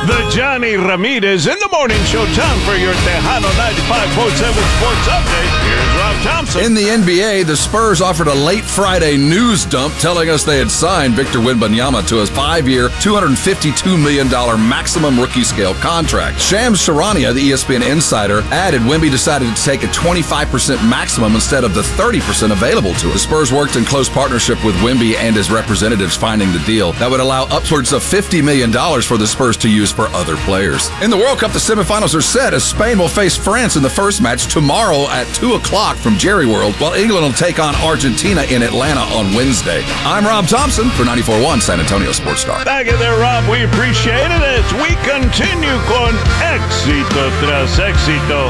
The Johnny Ramirez in the Morning Show. Time for your Tejano 95.7 Sports Update. Here's Rob Thompson. In the NBA, the Spurs offered a late Friday news dump telling us they had signed Victor Wembanyama to a 5-year, $252 million maximum rookie scale contract. Shams Charania, the ESPN insider, added Wemby decided to take a 25% maximum instead of the 30% available to him. The Spurs worked in close partnership with Wemby and his representatives finding the deal that would allow upwards of $50 million for the Spurs to use for other players. In the World Cup, the semifinals are set as Spain will face France in the first match tomorrow at 2 o'clock from Jerry World, while England will take on Argentina in Atlanta on Wednesday. I'm Rob Thompson for 94.1 San Antonio Sports Star. Thank you there, Rob. We appreciate it as we continue con éxito tras éxito.